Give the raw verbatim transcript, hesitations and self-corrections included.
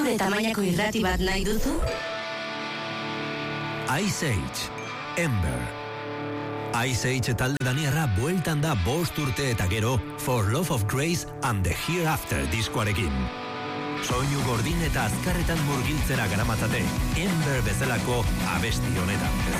Zure tamainako irrati bat nahi duzu? Ice Age, Ember. Ice Age talde daniarra bueltan da bost urte eta gero For Love of Grace and the Hereafter diskoarekin. Soinu gordin eta azkarretan murgiltzera garamatzate Ember bezalako abesti honetan.